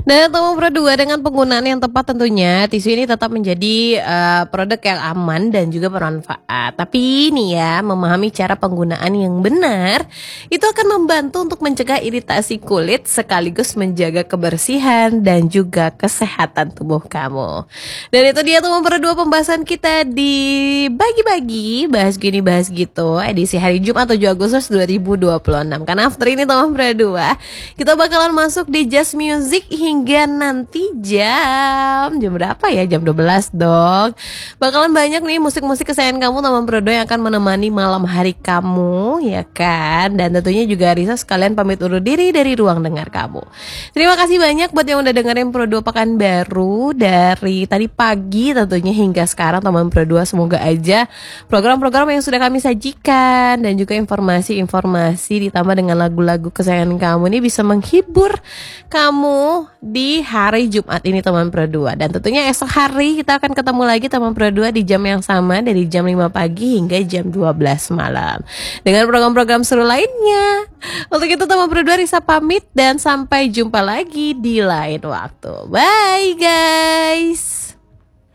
Dan untuk Pro 2 dengan penggunaan yang tepat tentunya tisu ini tetap menjadi produk yang aman dan juga bermanfaat. Tapi nih ya, memahami cara penggunaan yang benar itu akan membantu untuk mencegah iritasi kulit sekaligus menjaga kebersihan dan juga kesehatan tubuh kamu. Dan itu dia teman Pro 2 pembahasan kita di bagi-bagi, bahas gini bahas gitu, edisi hari Jumat 7 Agustus 2026. Karena after ini teman Pro 2 kita bakalan masuk di Just Music hingga nanti jam berapa ya? Jam 12 dong. Bakalan banyak nih musik-musik kesayangan kamu teman Prodo yang akan menemani malam hari kamu, ya kan? Dan tentunya juga Risa sekalian pamit undur diri dari ruang dengar kamu. Terima kasih banyak buat yang udah dengerin Prodo Pekanbaru dari tadi pagi tentunya hingga sekarang teman Prodo. Semoga aja program-program yang sudah kami sajikan dan juga informasi-informasi ditambah dengan lagu-lagu kesayangan kamu ini bisa menghibur kamu di hari Jumat ini teman Pro 2. Dan tentunya esok hari kita akan ketemu lagi teman Pro 2 di jam yang sama dari jam 5 pagi hingga jam 12 malam dengan program-program seru lainnya. Untuk itu teman Pro 2 Risa pamit dan sampai jumpa lagi di lain waktu. Bye guys.